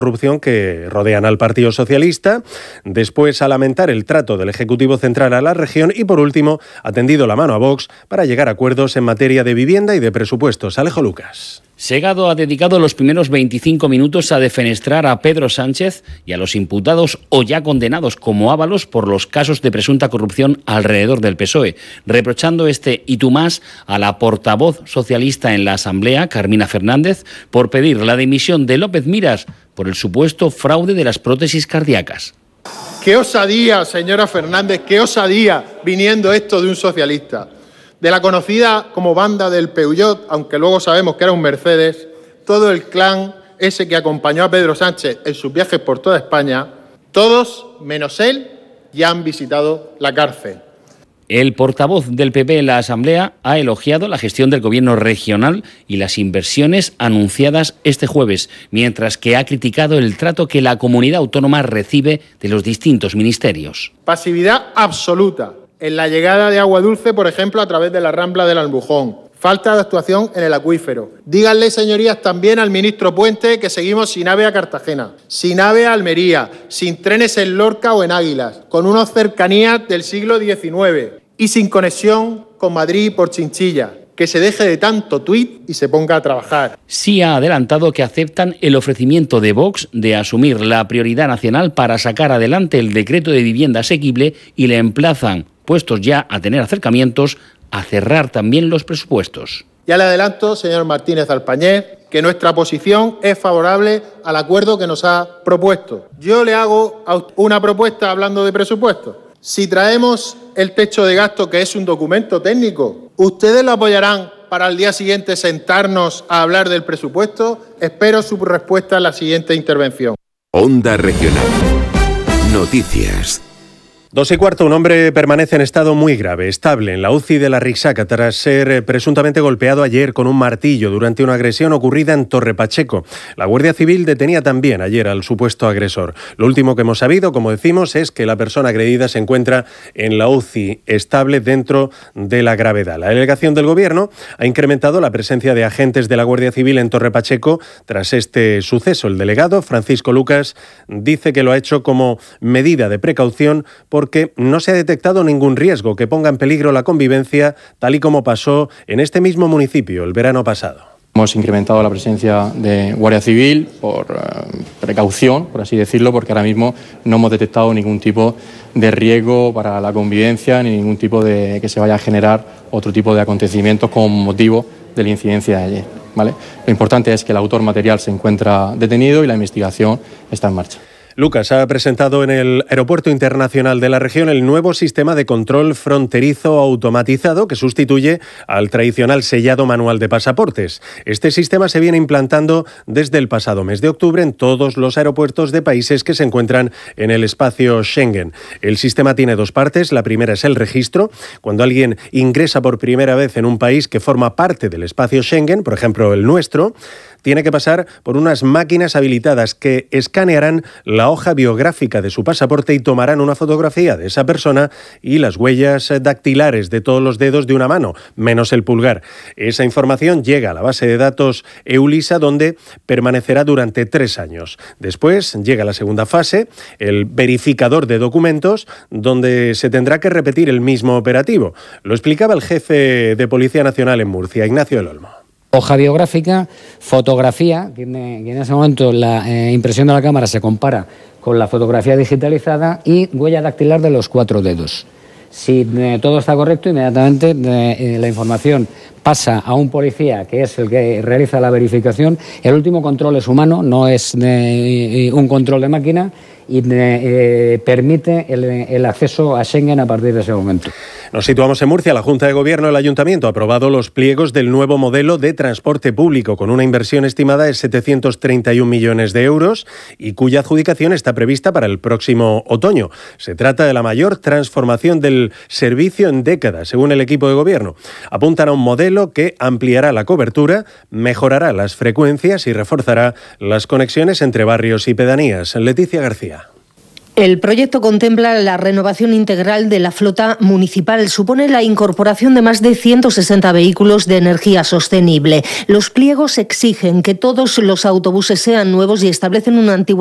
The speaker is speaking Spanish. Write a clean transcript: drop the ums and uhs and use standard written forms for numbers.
corrupción que rodean al Partido Socialista, después a lamentar el trato del Ejecutivo Central a la región y, por último, ha tendido la mano a Vox para llegar a acuerdos en materia de vivienda y de presupuestos. Alejo Lucas. Segado ha dedicado los primeros 25 minutos a defenestrar a Pedro Sánchez y a los imputados o ya condenados como Ábalos por los casos de presunta corrupción alrededor del PSOE, reprochando este y tú más a la portavoz socialista en la Asamblea, Carmina Fernández, por pedir la dimisión de López Miras por el supuesto fraude de las prótesis cardíacas. ¡Qué osadía, señora Fernández! ¡Qué osadía viniendo esto de un socialista! De la conocida como banda del Peugeot, aunque luego sabemos que era un Mercedes, todo el clan ese que acompañó a Pedro Sánchez en sus viajes por toda España, todos, menos él, ya han visitado la cárcel. El portavoz del PP en la Asamblea ha elogiado la gestión del Gobierno regional y las inversiones anunciadas este jueves, mientras que ha criticado el trato que la comunidad autónoma recibe de los distintos ministerios. Pasividad absoluta en la llegada de agua dulce, por ejemplo, a través de la Rambla del Albujón. Falta de actuación en el acuífero. Díganle, señorías, también al ministro Puente que seguimos sin AVE a Cartagena, sin AVE a Almería, sin trenes en Lorca o en Águilas, con unas cercanías del siglo XIX y sin conexión con Madrid por Chinchilla. Que se deje de tanto tuit y se ponga a trabajar. Sí ha adelantado que aceptan el ofrecimiento de Vox de asumir la prioridad nacional para sacar adelante el decreto de vivienda asequible y le emplazan, puestos ya a tener acercamientos, a cerrar también los presupuestos. Ya le adelanto, señor Martínez Alpañez, que nuestra posición es favorable al acuerdo que nos ha propuesto. Yo le hago una propuesta hablando de presupuestos. Si traemos el techo de gasto, que es un documento técnico, ¿ustedes lo apoyarán para al día siguiente sentarnos a hablar del presupuesto? Espero su respuesta en la siguiente intervención. Onda Regional. Noticias. 2:15, un hombre permanece en estado muy grave, estable en la UCI de la Risaca tras ser presuntamente golpeado ayer con un martillo durante una agresión ocurrida en Torre Pacheco. La Guardia Civil detenía también ayer al supuesto agresor. Lo último que hemos sabido, como decimos, es que la persona agredida se encuentra en la UCI estable dentro de la gravedad. La delegación del Gobierno ha incrementado la presencia de agentes de la Guardia Civil en Torre Pacheco tras este suceso. El delegado, Francisco Lucas, dice que lo ha hecho como medida de precaución porque no se ha detectado ningún riesgo que ponga en peligro la convivencia, tal y como pasó en este mismo municipio el verano pasado. Hemos incrementado la presencia de Guardia Civil por precaución, por así decirlo, porque ahora mismo no hemos detectado ningún tipo de riesgo para la convivencia ni ningún tipo de que se vaya a generar otro tipo de acontecimientos con motivo de la incidencia de ayer, ¿vale? Lo importante es que el autor material se encuentra detenido y la investigación está en marcha. Lucas ha presentado en el Aeropuerto Internacional de la región el nuevo sistema de control fronterizo automatizado que sustituye al tradicional sellado manual de pasaportes. Este sistema se viene implantando desde el pasado mes de octubre en todos los aeropuertos de países que se encuentran en el espacio Schengen. El sistema tiene dos partes. La primera es el registro. Cuando alguien ingresa por primera vez en un país que forma parte del espacio Schengen, por ejemplo el nuestro, tiene que pasar por unas máquinas habilitadas que escanearán la hoja biográfica de su pasaporte y tomarán una fotografía de esa persona y las huellas dactilares de todos los dedos de una mano, menos el pulgar. Esa información llega a la base de datos EULISA, donde permanecerá durante 3 años. Después llega la segunda fase, el verificador de documentos, donde se tendrá que repetir el mismo operativo. Lo explicaba el jefe de Policía Nacional en Murcia, Ignacio del Olmo. Hoja biográfica, fotografía, que en ese momento la impresión de la cámara se compara con la fotografía digitalizada y huella dactilar de los 4 dedos. Si todo está correcto, inmediatamente la información pasa a un policía, que es el que realiza la verificación. El último control es humano, no es un control de máquina, y permite el acceso a Schengen a partir de ese momento. Nos situamos en Murcia. La Junta de Gobierno del Ayuntamiento ha aprobado los pliegos del nuevo modelo de transporte público con una inversión estimada de 731 millones de euros y cuya adjudicación está prevista para el próximo otoño. Se trata de la mayor transformación del servicio en décadas, según el equipo de Gobierno. Apuntan a un modelo que ampliará la cobertura, mejorará las frecuencias y reforzará las conexiones entre barrios y pedanías. Leticia García. El proyecto contempla la renovación integral de la flota municipal. Supone la incorporación de más de 160 vehículos de energía sostenible. Los pliegos exigen que todos los autobuses sean nuevos y establecen una antigüedad